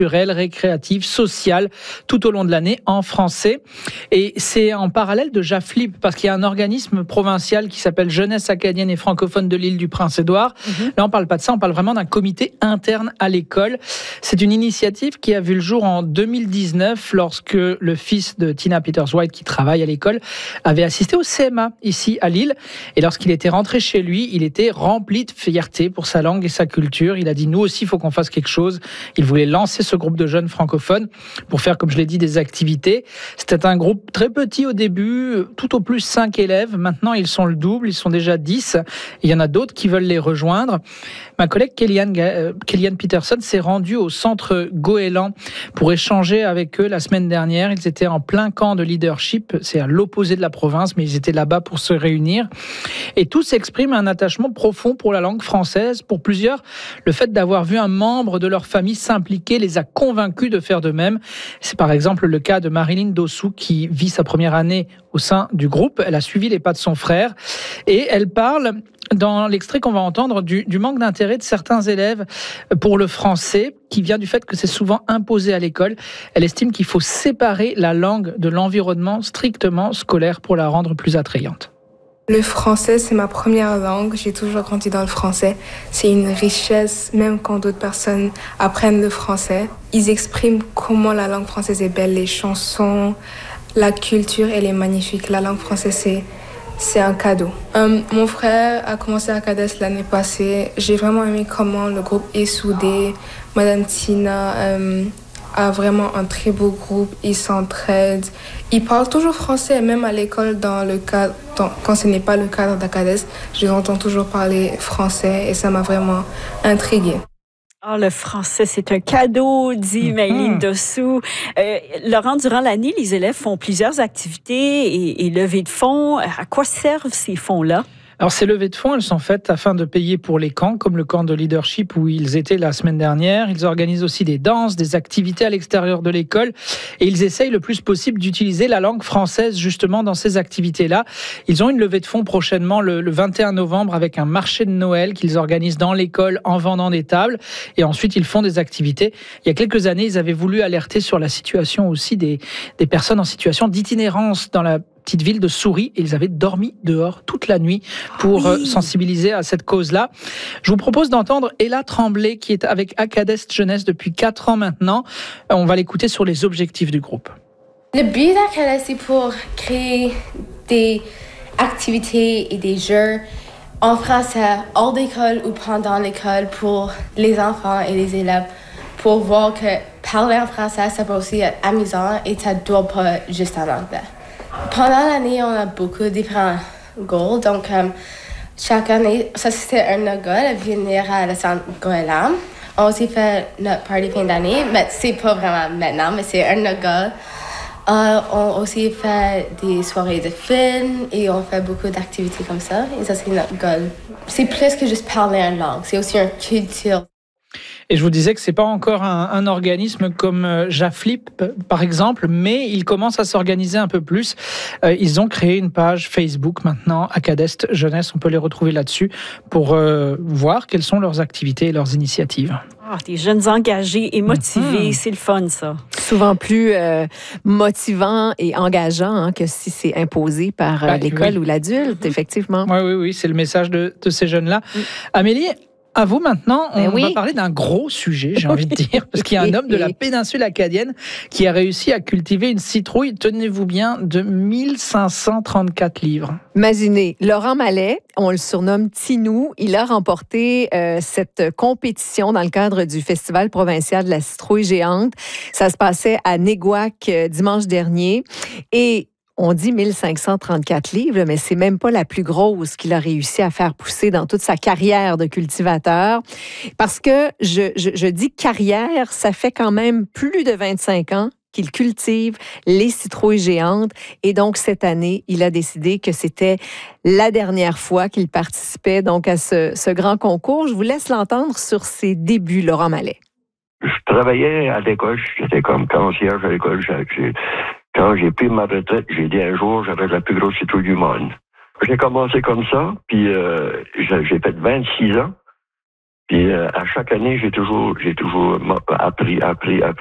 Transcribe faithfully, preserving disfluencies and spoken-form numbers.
culturelle, récréative, sociale, tout au long de l'année en français. Et c'est en parallèle de JAFLIP, parce qu'il y a un organisme provincial qui s'appelle Jeunesse acadienne et francophone de l'île du Prince-Édouard. Mmh. Là, on ne parle pas de ça, on parle vraiment d'un comité interne à l'école. C'est une initiative qui a vu le jour en deux mille dix-neuf, lorsque le fils de Tina Peters-White, qui travaille à l'école, avait assisté au C M A ici à Lille. Et lorsqu'il était rentré chez lui, il était rempli de fierté pour sa langue et sa culture. Il a dit, nous aussi, il faut qu'on fasse quelque chose. Il voulait lancer ce groupe de jeunes francophones pour faire, comme je l'ai dit, des activités. C'était un groupe très petit au début, tout au plus cinq élèves. Maintenant, ils sont le double, ils sont déjà dix. Il y en a d'autres qui veulent les rejoindre. Ma collègue Kellyanne, euh, Kellyanne Peterson s'est rendue au centre Goéland pour échanger avec eux la semaine dernière. Ils étaient en plein camp de leadership, c'est à l'opposé de la province, mais ils étaient là-bas pour se réunir. Et tous expriment un attachement profond pour la langue française. Pour plusieurs, le fait d'avoir vu un membre de leur famille s'impliquer les a convaincus de faire de même. C'est par exemple le cas de Marilyn Dossou qui vit sa première année au sein du groupe. Elle a suivi les pas de son frère et elle parle dans l'extrait qu'on va entendre du, du manque d'intérêt de certains élèves pour le français qui vient du fait que c'est souvent imposé à l'école. Elle estime qu'il faut séparer la langue de l'environnement strictement scolaire pour la rendre plus attrayante. Le français, c'est ma première langue. J'ai toujours grandi dans le français. C'est une richesse, même quand d'autres personnes apprennent le français. Ils expriment comment la langue française est belle, les chansons, la culture, elle est magnifique. La langue française, c'est, c'est un cadeau. Euh, mon frère a commencé à Cades l'année passée. J'ai vraiment aimé comment le groupe est soudé. Madame Tina euh, a vraiment un très beau groupe. Ils s'entraident. Ils parlent toujours français, même à l'école, dans le cadre, dans, quand ce n'est pas le cadre d'Acades. Je les entends toujours parler français et ça m'a vraiment intriguée. Oh, le français, c'est un cadeau, dit Marilyn Dossou. Euh, Laurent, durant l'année, les élèves font plusieurs activités et, et levées de fonds. À quoi servent ces fonds-là? Alors, ces levées de fonds, elles sont faites afin de payer pour les camps, comme le camp de leadership où ils étaient la semaine dernière. Ils organisent aussi des danses, des activités à l'extérieur de l'école et ils essayent le plus possible d'utiliser la langue française justement dans ces activités-là. Ils ont une levée de fonds prochainement le, le vingt et un novembre avec un marché de Noël qu'ils organisent dans l'école en vendant des tables et ensuite ils font des activités. Il y a quelques années, ils avaient voulu alerter sur la situation aussi des, des personnes en situation d'itinérance dans la petite ville de Souris et ils avaient dormi dehors toute la nuit pour oui. sensibiliser à cette cause-là. Je vous propose d'entendre Ella Tremblay qui est avec Acades Jeunesse depuis quatre ans maintenant. On va l'écouter sur les objectifs du groupe. Le but d'Acades, c'est pour créer des activités et des jeux en français hors d'école ou pendant l'école pour les enfants et les élèves pour voir que parler en français, ça peut aussi être amusant et ça ne doit pas juste en anglais. Pendant l'année, on a beaucoup de différents goals. Donc, um, chaque année, ça c'était un de nos goals, venir à la centre Goéland. On a aussi fait notre party fin d'année, mais c'est pas vraiment maintenant, mais c'est un de nos goals. Uh, on a aussi fait des soirées de films et on fait beaucoup d'activités comme ça. Et ça, c'est notre goal. C'est plus que juste parler une langue, c'est aussi une culture. Et je vous disais que c'est pas encore un, un organisme comme JAFLIP, par exemple, mais ils commencent à s'organiser un peu plus. Euh, ils ont créé une page Facebook maintenant, Acades Jeunesse. On peut les retrouver là-dessus pour euh, voir quelles sont leurs activités et leurs initiatives. Ah, des jeunes engagés et motivés, mmh. c'est le fun, ça. Souvent plus euh, motivant et engageant hein, que si c'est imposé par euh, ben, l'école oui. ou l'adulte, effectivement. Oui, oui, oui, c'est le message de, de ces jeunes-là. Mmh. Amélie, à vous maintenant, on ben oui. va parler d'un gros sujet, j'ai envie de dire, parce qu'il y a un homme de la péninsule acadienne qui a réussi à cultiver une citrouille, tenez-vous bien, de mille cinq cent trente-quatre livres. Imaginez, Laurent Mallet, on le surnomme Tinou, il a remporté euh, cette compétition dans le cadre du Festival provincial de la citrouille géante. Ça se passait à Néguac euh, dimanche dernier et on dit mille cinq cent trente-quatre livres, mais c'est même pas la plus grosse qu'il a réussi à faire pousser dans toute sa carrière de cultivateur. Parce que je, je, je dis carrière, ça fait quand même plus de vingt-cinq ans qu'il cultive les citrouilles géantes. Et donc, cette année, il a décidé que c'était la dernière fois qu'il participait donc à ce, ce grand concours. Je vous laisse l'entendre sur ses débuts, Laurent Mallet. Je travaillais à l'école, j'étais comme concierge à l'école. J'ai, quand j'ai pris ma retraite, j'ai dit un jour, j'aurai la plus grosse citrouille du monde. J'ai commencé comme ça, puis euh, j'ai fait vingt-six ans. Puis euh, à chaque année, j'ai toujours, j'ai toujours appris, appris, appris.